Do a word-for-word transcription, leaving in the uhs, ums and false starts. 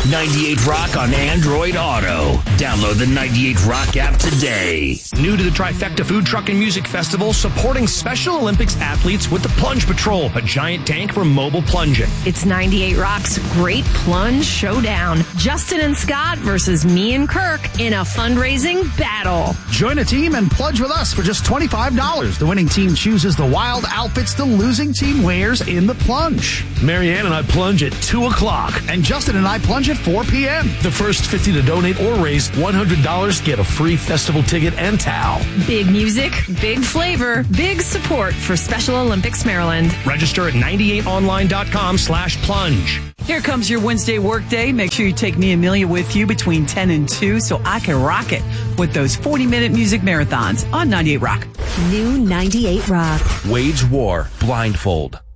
ninety-eight Rock on Android Auto. Download the ninety-eight Rock app today. New to the Trifecta Food Truck and Music Festival, supporting Special Olympics athletes with the Plunge Patrol, a giant tank for mobile plunging. It's ninety-eight Rock's Great Plunge Showdown. Justin and Scott versus me and Kirk in a fundraising battle. Join a team and plunge with us for just twenty-five dollars. The winning team chooses the wild outfits the losing team wears in the plunge. Marianne and I plunge at two o'clock. And Justin and I plunge at four p.m. The first fifty to donate or raise one hundred dollars get a free festival ticket and towel. Big music, big flavor, big support for Special Olympics Maryland. Register at ninety-eight online dot com slash plunge. Here comes your Wednesday workday. Make sure you take me, Amelia, with you between ten and two so I can rock it with those forty-minute music marathons on ninety-eight Rock. New ninety-eight Rock. Wage war blindfold.